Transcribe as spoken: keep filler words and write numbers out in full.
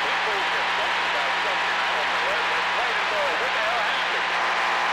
He pulls his shot about something out on the road. They've played it all with their